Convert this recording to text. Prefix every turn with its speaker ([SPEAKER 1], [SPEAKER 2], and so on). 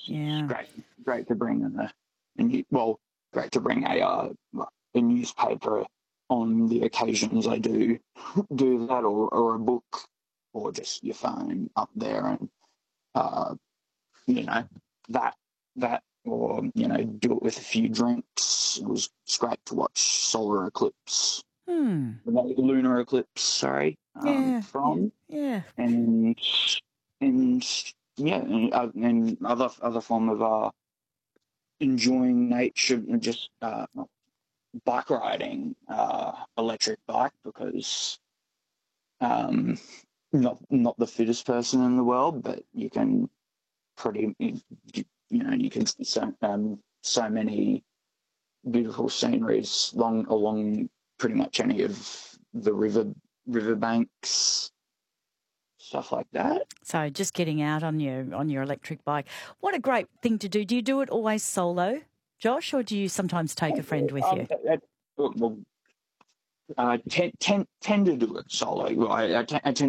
[SPEAKER 1] Yeah.
[SPEAKER 2] great to bring great to bring a newspaper on the occasions I do that, or a book, or just your phone up there, and you know that or do it with a few drinks. It's great to watch solar eclipse, lunar eclipse. Sorry,
[SPEAKER 1] Yeah.
[SPEAKER 2] from
[SPEAKER 1] Yeah.
[SPEAKER 2] and and other form of enjoying nature, and just bike riding, electric bike, because um, not the fittest person in the world, but you can you can see so many beautiful sceneries along pretty much any of the riverbanks, stuff like that.
[SPEAKER 1] So just getting out on your electric bike. What a great thing to do. Do you do it always solo, Josh, or do you sometimes take a friend with you?
[SPEAKER 2] Well, tend to do it solo. I tend